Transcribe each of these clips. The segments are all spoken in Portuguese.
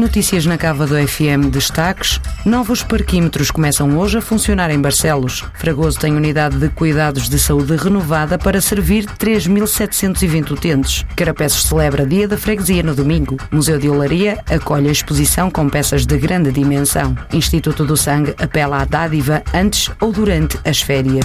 Notícias na Cava do FM, destaques. Novos parquímetros começam hoje a funcionar em Barcelos. Fragoso tem unidade de cuidados de saúde renovada para servir 3.720 utentes. Carapeços celebra Dia da Freguesia no domingo. Museu de Olaria acolhe a exposição com peças de grande dimensão. Instituto do Sangue apela à dádiva antes ou durante as férias.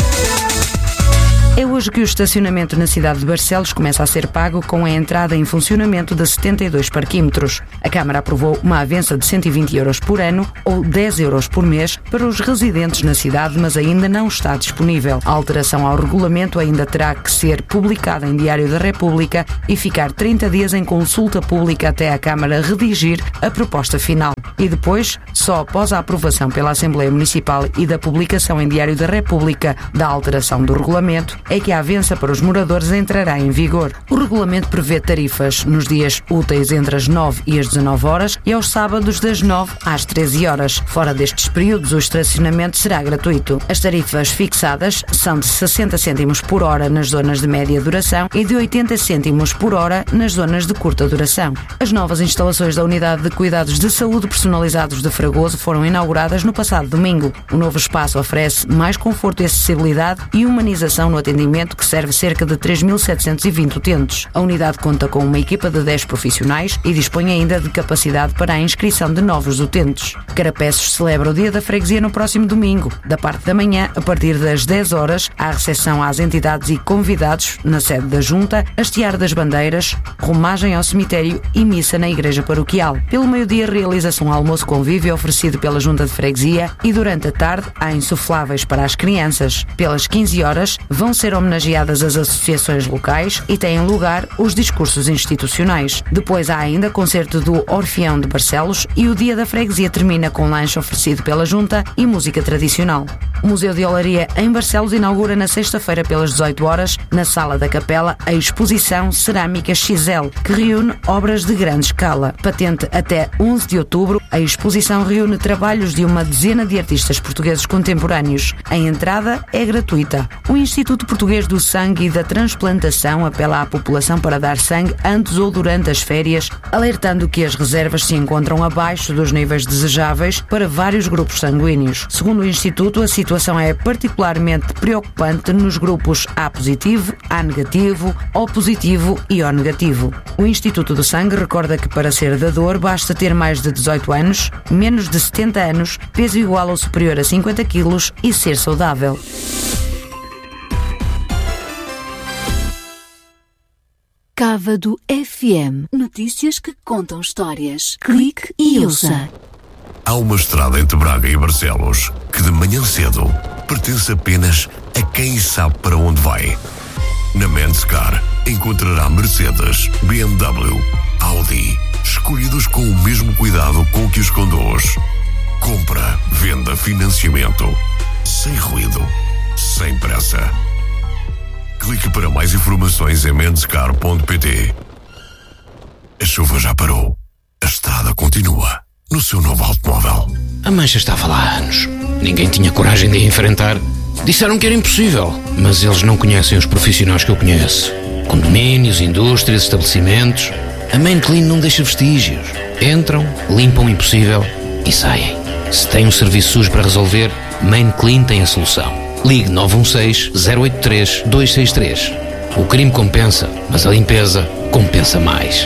É hoje que o estacionamento na cidade de Barcelos começa a ser pago com a entrada em funcionamento de 72 parquímetros. A Câmara aprovou uma avença de 120 euros por ano ou 10 euros por mês para os residentes na cidade, mas ainda não está disponível. A alteração ao regulamento ainda terá que ser publicada em Diário da República e ficar 30 dias em consulta pública até a Câmara redigir a proposta final. E depois, só após a aprovação pela Assembleia Municipal e da publicação em Diário da República da alteração do regulamento, é que a avença para os moradores entrará em vigor. O regulamento prevê tarifas nos dias úteis entre as 9 e as 19 horas e aos sábados das 9 às 13 horas. Fora destes períodos, o estacionamento será gratuito. As tarifas fixadas são de 60 cêntimos por hora nas zonas de média duração e de 80 cêntimos por hora nas zonas de curta duração. As novas instalações da Unidade de Cuidados de Saúde Personalizados de Fragoso foram inauguradas no passado domingo. O novo espaço oferece mais conforto e acessibilidade e humanização no atendimento que serve cerca de 3.720 utentes. A unidade conta com uma equipa de 10 profissionais e dispõe ainda de capacidade para a inscrição de novos utentes. Carapeços celebra o Dia da Freguesia no próximo domingo. Da parte da manhã, a partir das 10 horas, há recepção às entidades e convidados na sede da Junta, hastear das bandeiras, romagem ao cemitério e missa na igreja paroquial. Pelo meio-dia realiza-se um almoço convívio oferecido pela Junta de Freguesia e durante a tarde há insufláveis para as crianças. Pelas 15 horas vão ser homenageadas as associações locais e têm lugar os discursos institucionais. Depois há ainda concerto do Orfeão de Barcelos e o Dia da Freguesia termina com lanche oferecido pela Junta e música tradicional. O Museu de Olaria em Barcelos inaugura na sexta-feira pelas 18 horas, na Sala da Capela, a exposição Cerâmica XL, que reúne obras de grande escala. Patente até 11 de outubro, a exposição reúne trabalhos de uma dezena de artistas portugueses contemporâneos. A entrada é gratuita. O Instituto Português do Sangue e da Transplantação apela à população para dar sangue antes ou durante as férias, alertando que as reservas se encontram abaixo dos níveis desejáveis para vários grupos sanguíneos. Segundo o Instituto, a situação é particularmente preocupante nos grupos A positivo, A negativo, O positivo e O negativo. O Instituto do Sangue recorda que para ser dador basta ter mais de 18 anos, menos de 70 anos, peso igual ou superior a 50 kg e ser saudável. Cava do FM. Notícias que contam histórias. Clique e ouça. Há uma estrada entre Braga e Barcelos que de manhã cedo pertence apenas a quem sabe para onde vai. Na Menscar encontrará Mercedes, BMW, Audi, escolhidos com o mesmo cuidado com que os conduz. Compra, venda, financiamento, sem ruído, sem pressa. Clique para mais informações em menscar.pt. A chuva já parou. A estrada continua no seu novo automóvel. A mancha estava lá há anos. Ninguém tinha coragem de a enfrentar. Disseram que era impossível, mas eles não conhecem os profissionais que eu conheço. Condomínios, indústrias, estabelecimentos. A Main Clean não deixa vestígios. Entram, limpam o impossível e saem. Se tem um serviço sujo para resolver, Main Clean tem a solução. Ligue 916-083-263. O crime compensa, mas a limpeza compensa mais.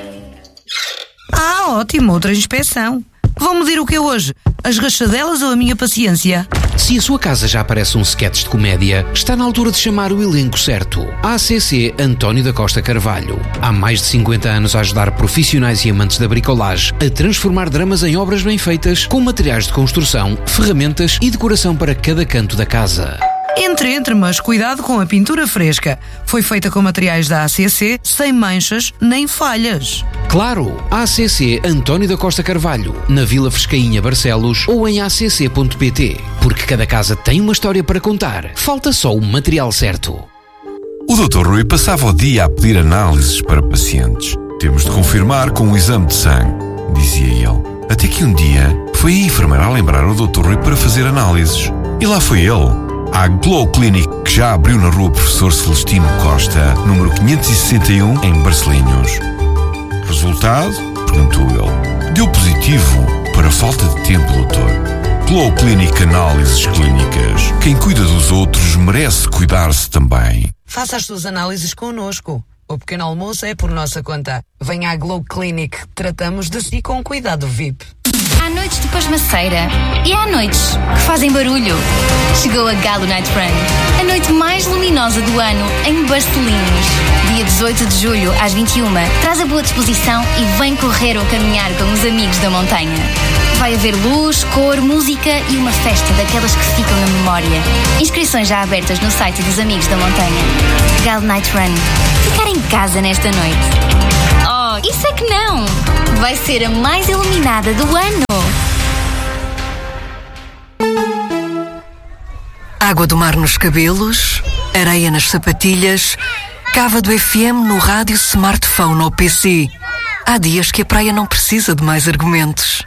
Ah, ótimo, outra inspeção. Vão medir o que é hoje? As rachadelas ou a minha paciência? Se a sua casa já parece um sketch de comédia, está na altura de chamar o elenco certo. ACC António da Costa Carvalho. Há mais de 50 anos a ajudar profissionais e amantes da bricolagem a transformar dramas em obras bem feitas, com materiais de construção, ferramentas e decoração para cada canto da casa. Entre, mas cuidado com a pintura fresca. Foi feita com materiais da ACC, sem manchas nem falhas. Claro, ACC António da Costa Carvalho, na Vila Frescainha, Barcelos, ou em acc.pt. Porque cada casa tem uma história para contar. Falta só o material certo. O Dr. Rui passava o dia a pedir análises para pacientes. Temos de confirmar com um exame de sangue, dizia ele. Até que um dia foi a enfermeira a lembrar o Dr. Rui para fazer análises. E lá foi ele. À Glow Clinic, que já abriu na rua Professor Celestino Costa, número 561, em Barcelinhos. Resultado? Perguntou ele. Deu positivo para falta de tempo, doutor. Glow Clinic Análises Clínicas. Quem cuida dos outros merece cuidar-se também. Faça as suas análises connosco. O pequeno almoço é por nossa conta. Venha à Glow Clinic. Tratamos de si com cuidado VIP. Há noites de pasmaceira e há noites que fazem barulho. Chegou a Galo Night Run, a noite mais luminosa do ano em Barcelinhos. Dia 18 de julho, às 21h, traz a boa disposição e vem correr ou caminhar com os amigos da montanha. Vai haver luz, cor, música e uma festa daquelas que ficam na memória. Inscrições já abertas no site dos Amigos da Montanha. Galo Night Run. Ficar em casa nesta noite. Oh, isso é que não! Vai ser a mais iluminada do ano! Água do mar nos cabelos, areia nas sapatilhas, Cava do FM no rádio, smartphone ou PC. Há dias que a praia não precisa de mais argumentos.